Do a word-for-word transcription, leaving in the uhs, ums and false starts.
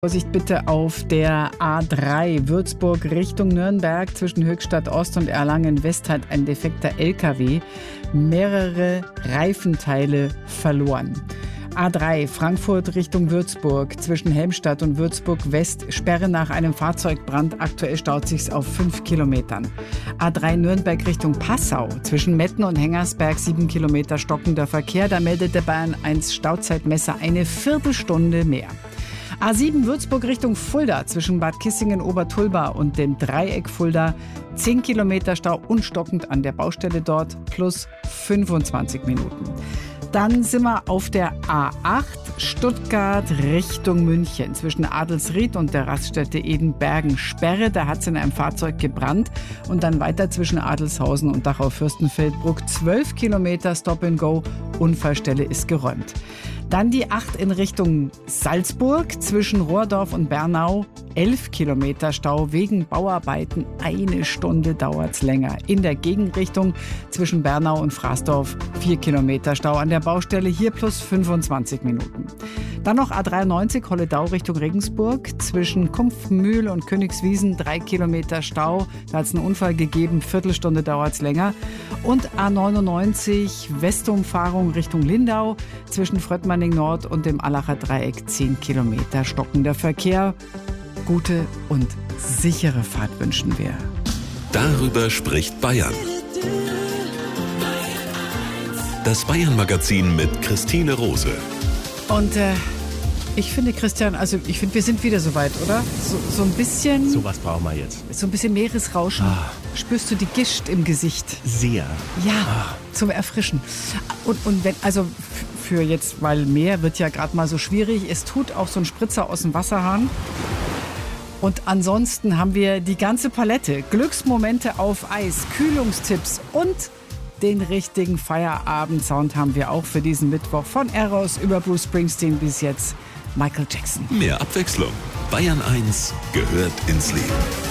Vorsicht bitte auf der A drei Würzburg Richtung Nürnberg. Zwischen Höchstadt Ost und Erlangen West hat ein defekter L K W mehrere Reifenteile verloren. A drei Frankfurt Richtung Würzburg. Zwischen Helmstadt und Würzburg West Sperre nach einem Fahrzeugbrand. Aktuell staut sich's auf fünf Kilometern. A drei Nürnberg Richtung Passau. Zwischen Metten und Hengersberg sieben Kilometer stockender Verkehr. Da meldete Bayern eins Stauzeitmesser eine Viertelstunde mehr. A sieben Würzburg Richtung Fulda. Zwischen Bad Kissingen-Obertulba und dem Dreieck Fulda zehn Kilometer Stau und stockend an der Baustelle dort plus fünfundzwanzig Minuten. Dann sind wir auf der A acht Stuttgart Richtung München. Zwischen Adelsried und der Raststätte Edenbergen Sperre. Da hat es in einem Fahrzeug gebrannt. Und dann weiter zwischen Adelshausen und Dachau-Fürstenfeldbruck zwölf Kilometer Stop and Go. Unfallstelle ist geräumt. Dann die acht in Richtung Salzburg. Zwischen Rohrdorf und Bernau elf Kilometer Stau wegen Bauarbeiten. Eine Stunde dauert's länger. In der Gegenrichtung zwischen Bernau und Fraßdorf vier Kilometer Stau an der Baustelle. Hier plus fünfundzwanzig Minuten. Dann noch A dreiundneunzig Holledau Richtung Regensburg. Zwischen Kumpfmühl und Königswiesen drei Kilometer Stau. Da hat es einen Unfall gegeben. Viertelstunde dauert's länger. Und A neunundneunzig Westumfahrung Richtung Lindau. Zwischen Fröttmanning Nord und dem Allacher Dreieck zehn Kilometer stockender Verkehr. Gute und sichere Fahrt wünschen wir. Darüber spricht Bayern. Das Bayern-Magazin mit Christine Rose. Und äh, ich finde, Christian, also ich finde, wir sind wieder soweit, oder? So, so ein bisschen... So was brauchen wir jetzt. So ein bisschen Meeresrauschen. Ah. Spürst du die Gischt im Gesicht? Sehr. Ja, Ah. zum Erfrischen. Und, und wenn, also f- für jetzt, weil Meer wird ja gerade mal so schwierig, es tut auch so ein Spritzer aus dem Wasserhahn. Und ansonsten haben wir die ganze Palette. Glücksmomente auf Eis, Kühlungstipps und den richtigen Feierabend-Sound haben wir auch für diesen Mittwoch. Von Eros über Bruce Springsteen bis jetzt Michael Jackson. Mehr Abwechslung. Bayern eins gehört ins Leben.